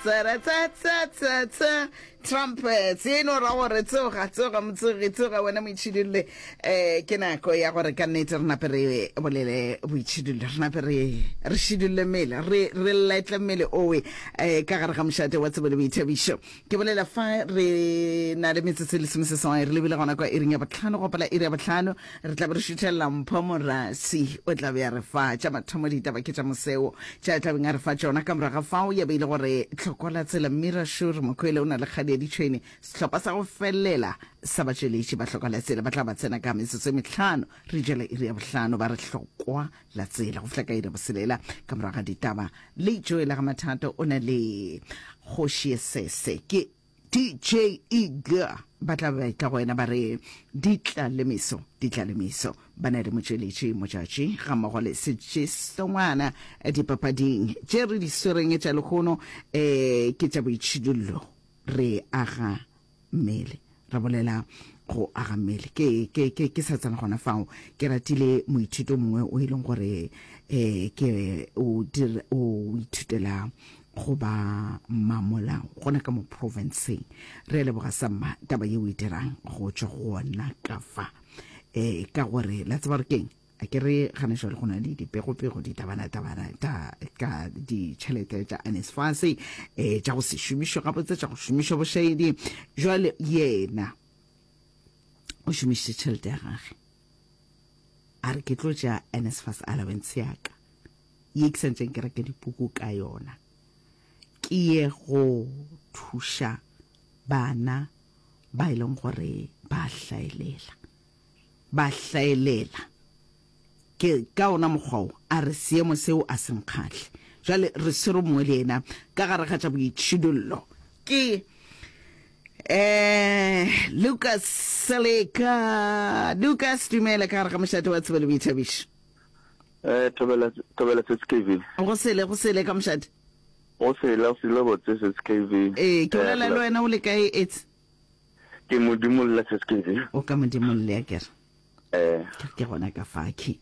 tsa trumpets eno ra gore tsoga motsegi tsoga wena moitshidile ke nako ya gore ka nnete re nape re bolele boitshidile re nape re shidile mmele re laetla mmele owe ka gare ga mošate wa tsebo le boithabišo ke bolela fa re na le metsotso le semesesong re lebile gona kwa iring ya botlhano go pela iri ya botlhano re tla be re šuthelela mpho morasi o tla be ya re fa tša mathomo ditaba ke tša moseo tša tlabeng a re fa tšona ka moraga fao ya beile gore tlhokola tsela mmira sure mokhwele o na le kgadi ya ditšhwene sehlopha sa go felela sa batšweletši ba tlhokola tsela ba tla ba tsena ka metsotso e metlhano re jela iri ya bohlano ba re hlokwa la tsela go fihla ka iri ya boselela ka moraga ditaba le joela ga mathato o na le kgoši esese ke DJ Iga ba tla ba itla go ena ba re ditla lemiso ba na le motšweletši motšatši ga mmogo le setšesongwana dipapading tše re di swereng tša lekgono ke tša boitšhidullo re aga mmele ra bolela go aga mmele ke sa tsena gona fao ke ratile moithuto mongwe o e leng gore ke o ithutela go ba mamolao gona ka mo provinceng re leboga sama taba ye o e dirang go tšwa go ona ka fa ka gore la tseba re keng a ke re gane jwale go na le dipego-pego ditabana-tabana ka ditšhelete tša NSFAS tša go se šomišo gabotse tša go šomišo bošaedi jwale yena o šomišitše tšhelete ya gage a re ke tlo tša NSFAS allowance yaka ye ke santseng ke reke dipuku ka yona ke ye go thuša bana ba e leng gore ba hlaelela ke ka ona mokgwao a re seemo seo a senkgahle jwale re sero mongwe le ena ka gare ga tša boitšhidullo ke Lucas Seleka Lucas dumela ka gare ga mošate wa tsebo le boithabišo Thobela SKV go sele ka mošate o sele botse SKV ke bolela le wena o le kae etse ke modimolle SKV o ka modimolle ya kere ke gona ka faki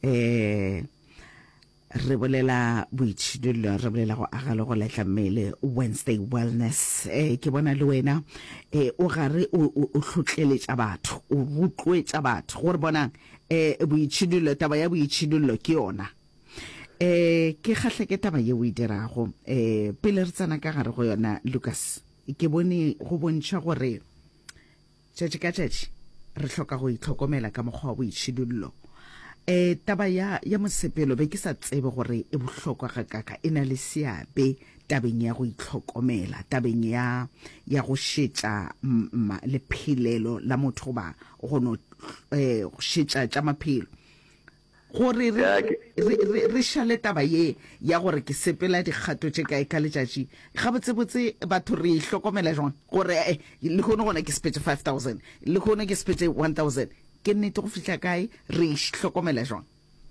re bolela boitšhidullo re bolela go aga le go letla mmele Wednesday wellness ke bona le wena o gare o hlotleletša batho o rotloetša batho gore bonang boitšhidullo taba ya boitšhidullo ke yona ke kgahle ke taba ye o e dirago pele re tsana ka gare go yona Lucas ke bone go bontšha gore tšatši ka tšatši re hloka go itlhokomela ka mokgwa wa boitšhidullo taba ya mosepelo be ke sa tsebe gore e bohlokwa ga kaka e na le seabe tabeng ya go itlhokomela tabeng ya go šetša lephelelo la motho ba go no šetša tša maphelo gore re šale taba ye ya gore ke sepela dikgato tše kae ka letšatši ga botsebotse batho re ihlokomela jwang gore le kgone gona ke sepetse 5,000 le kgone ke sepetse 1,000 ke nnete go fihla kae re ihlokomela jwang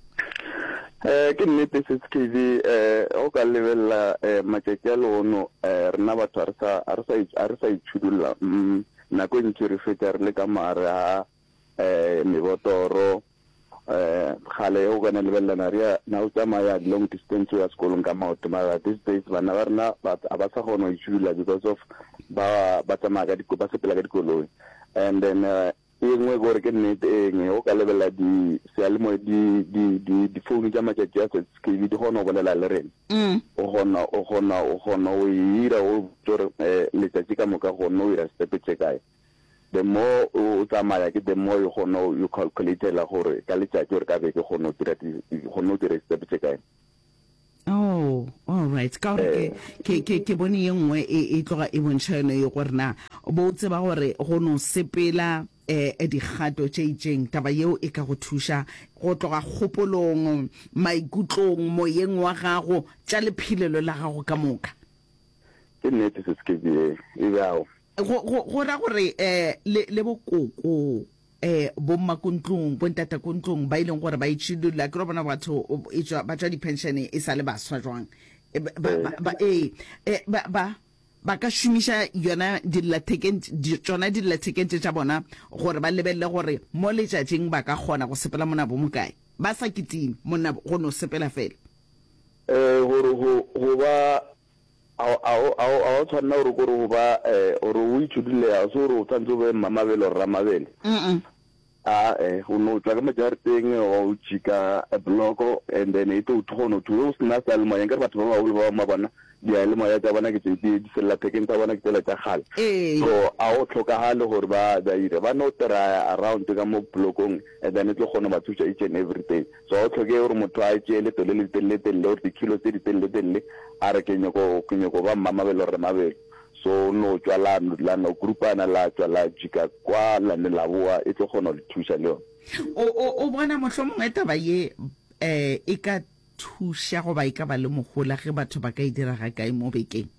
ke nnete SKV o ka lebelela matšatši a leono rena batho a re sa itšhudulla nako ntši re fetša re le ka mare a mebotoro gale o kana lebelana ria na o tsamaya long distance ya sekolong ka maoto mara these days bana ba rena ba sa gona itšhudula because of ba tsamaya ka ba sepela ka dikoloi and then engwe gore ke nnete eng o ka lebela di sealemo di phone tša matšatši a SKV di gona go bolela le rena o gona o ira o tore letšatši ka moka gona o ira stepe tše kae the more o tsamaya ke the more you gona you calculate la gore ka letšatši gore ka beke gona o dira stepe tše kae oh all right ka gore ke bone ye nngwe e tloga e bontšha yone yo gore na bo tseba gore go no sepela dikgato tše itseng taba yeo e ka go thuša go tloga kgopolong maikutlong moyeng wa gago tša lephelelo la gago ka moka ke nnete se skebe e bao go ra gore le bokoko bommakontlong bontatakontlong ba ileng gore ba itšhidulla ke re bona batho ba tšwa di-pensione e sa le baswa jwang ba ka šomiša yona tšona dillathekente tša bona gore ba lebelele gore mo letšatšing ba ka kgona go sepela mona bo mokae ba sa kitime mona go no sepela fela gore go ba a o tshwanna gore kore go ba ore o itshudile a se gore o tshwanetse o be mmamabele or ramabele o no tla ka majareteng o chika bloko and then ito o thono o sena sa le moya ka batho ba ba ba mabana di a le moya tsa bana ke di sella thekeng tsa bana ke tela tsa gale so a o tlhokagale gore ba ire ba no try around ka mo blokong and then itlo gona ba thusa each and every day so o tlhoke gore motho a tshele to le le or di kilo tse di telle a re ke nyoko ba mmamabele re mabele so no tswala la no grupana la tswala jika kwa la ne la boa e tlo gona le thusa le o bona mohlomong eta ba ye e ka thusa go ba e ka ba le mogola ge batho ba ka e dira ga kae mo bekeng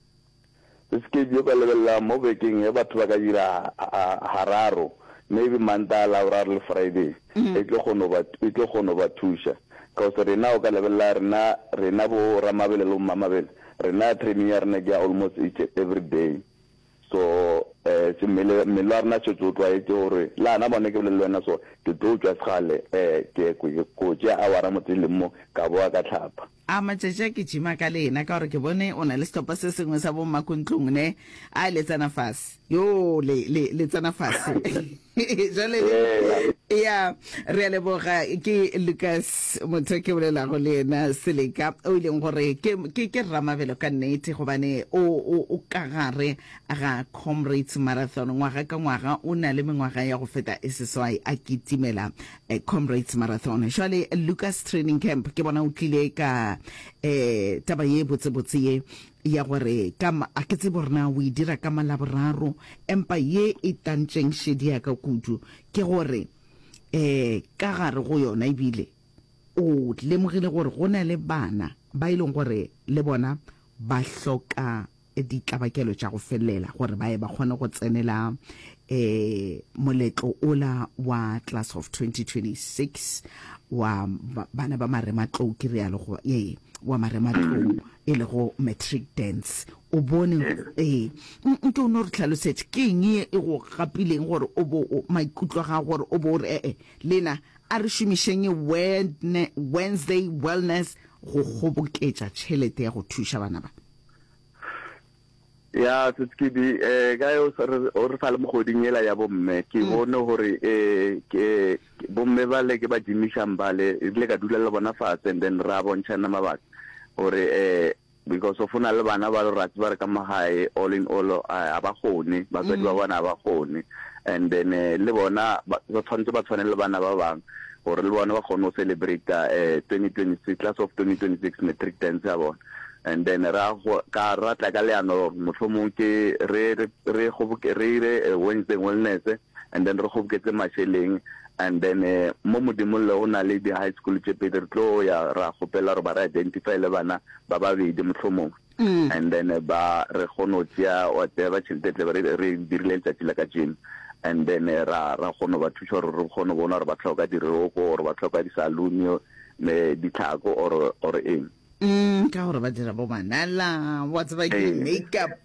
se dio ka lebella mo bekeng ya batho ba ka dira hararo maybe mantala or le friday e tlo gona ba thusa ka se rena o ka lebella rena bo ramabele le mmamabele rena training ya rena ke almost each every day so se melarna se tsotwa e gore la na bone ke le lena so ke tlo tswa segale ke go tja awara motelemo ka boa ka tlhapa a matšatša ke tšhima ka lena ka gore ke bone o na le stopa se sengwe sa bommakontlong ne a le tsana fase yo le tsana fase jale ya re a leboga ke Lucas motho ke bolelago le ena Seleka o ileng gore ke ramabelo ka nnete gobane o ka gare ga Comrades Marathon ngwaga ka ngwaga o na le mengwaga ya go feta SSY a kitimela Comrades Marathon jale Lucas Training Camp ke bona o tlile ka taba ye botse ye ya gore a ke tse borna o e dira ka malaboraro empa ye e tantšeng shedi ya ka kudu ke gore ka gare go yona ebile o lemogile gore go na le bana ba ileng gore le bona ba hloka ditlabakelo tša go felela gore ba kgone go tsenela moletlo ola wa class of 2026 wa bana ba marematlou ke realo go wa marematlou e le go matric dance o bone nke o no re tlhalosetse ke eng e go gapileng gore o bo maikutlo ga gore o bo re lena a re šomišeng Wednesday wellness go goboketša tšhelete ya go thuša bana ba ya tskidi ga yo re fa le mogoding ela ya bomme ke bone gore ke bomme ba le ke ba dimisha mbale ile ka dula le bona fa and then ra bontshana mabaka gore because of una le bana ba re ba re ka magae all in all aba gone ba tsedi ba bona ba gone and then le bona ba tshwanetse ba tshwanela bana ba bang gore le bona ba gone o celebrate 2026 class of 2026 matric dance ya bona and then ra ka ratla ka leano mohlomong ke re go re Wednesday wellness and then re go ke tse masheleng and then mo modimo le ona le di high school tse Peter tlo ya ra gopela re ba re identify le bana ba ba be di mohlomong and then ba re gono tsia whatever children re dirile tsa tla ka gym and then ra gono ba thuša re gono bona re ba tlhoka diroko or ba tlhoka di salon me di tlhako or eng ka gore ba dira bo manala what's ba makeup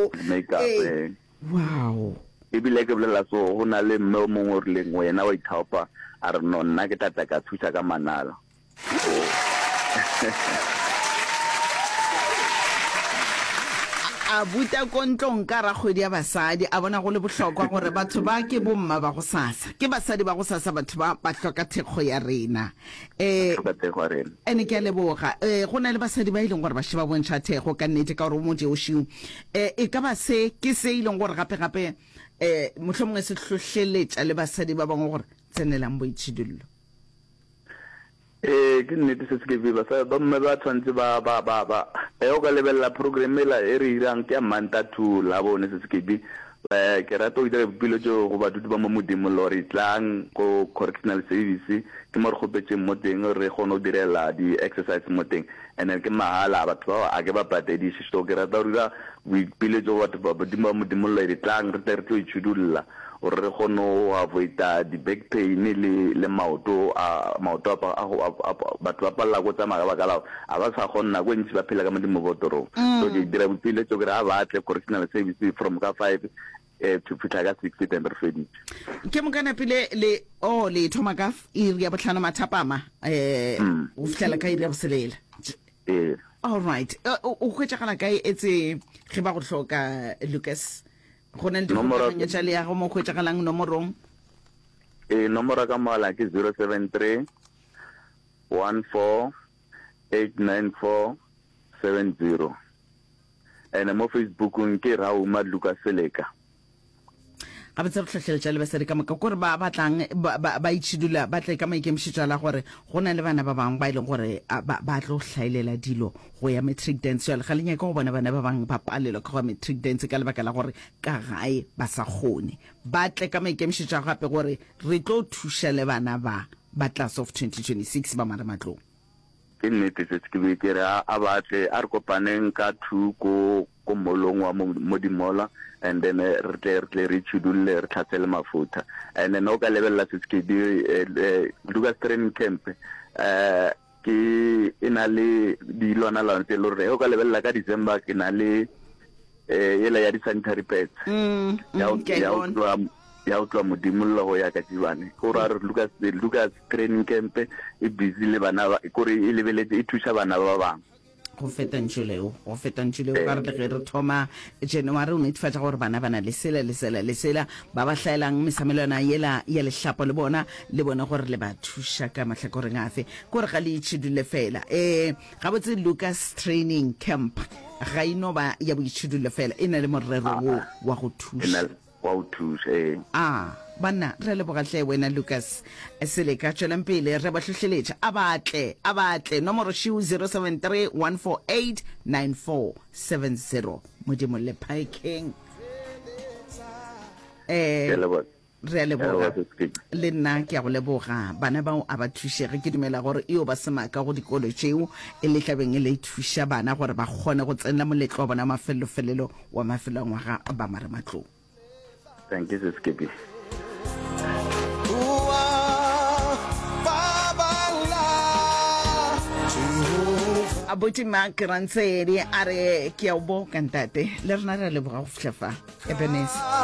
wow ebile ke bolela so go na le mme mongwe re leng wena wa ithaopa a re no nna ke tata ka thusa ka manala a buta kontlong ka ra kgwedi ya basadi a bona go le bohlokwa gore batho ba ke bomma ba go sasa ke basadi ba go sasa batho ba hloka thekgo ya rena ene ke leboga go na le basadi ba ileng gore ba sheba bontšha thekgo ka nnete ka gore mo je o shiu e ka ba se ke se ileng gore gape mohlomongwe se hlohleletša le basadi ba bangwe gore tsenelang boitšhidullo ke nnete se ke ba sa ba mme ba tshwantse ba o ka lebella program ela e re irang ke manta to la bone se ke bi ke rata o dira pilo jo go ba dudu ba mo modimo lori tlang ko correctional service ke mo re gopetse mo teng re gono direla di exercise mo teng and ke mahala batho ba a ke ba patedi se ke rata o dira pilo jo batho ba modimo lori tlang re tlo itšhudulla o re gono avoida di back pain le maoto a batho ba palla go tsamaya ba kala a ba sa gonna go ntse ba phela ka modimo botoro so ke dira bopile tso ke ra ba tle correctional service from ka 5 to fitla ka 6 and refedi ke mo kana pile le thoma ka iri ya botlhano mathapama o fitla ka iri ya boselela all right o khwetšagala kae etse ge ba go hloka Lucas go na le dikgokaganya tša le ya go mo khwetšagalang nomorong nomoro ka mogala ke 073 14 894 70 and mo Facebookong ke Rauma Lucas Seleka ga ba tsere tlhotlheletša le basadi ka moka kore ba batlang ba itšhidula ba tle ka maikemišetšo la gore go na le bana ba bangwe ba e leng gore ba tlo hlaelela dilo go ya matric dance ya le ga le nyaka go bona bana ba bangwe ba palelwa ka go matric dance ka lebaka la gore ka gae ba sa kgone ba tle ka maikemišetšo gape gore re tlo thuša le bana ba class of 2026 ba marematlong ke nnete se ke be ke re a batle a re kopaneng ka thu ko molong wa mo dimola and then re tšhidulle re tlhatsele mafuta and then o ka lebella se ke di Lucas training camp ke ina le dilwana la ntse lo re o ka lebella ka December ke na le ela ya di sanitary pads ya o tloa modimollo go ya ka tsibane go ra re Lucas training camp e busy le bana gore e lebeletse e thuša bana ba bang go feta ntšhuleo ka re ge re thoma January o netefatša gore bana bana lesela ba ba hlaelang mesamelwana yela ya lehlapo le bona gore le ba thuša ka mahlakoreng afe kore ga le itšhidule fela ga botse Lucas training camp ga ino ba ya boitšhidule fela e na le morero wa go thuša banna re lebogatle wena Lucas Seleka tšwelang pele re ba hlohleletša a batle nomoro shiu 073 148 9470 modimo le paikeng re a leboga le nna ke a go leboga bana bao a ba thušege ke dumela gore eo ba semaka go dikolo tšeo e le tlabeng e le thuša bana gore ba kgone go tsenela moletlo wa bona mafelelo wa mafelo a ngwaga ba marematlong. Thank you, Skippy. Abuti Mark Ranseri are ke a bo kantate le rena re leboga go fitlha fa Ebenezer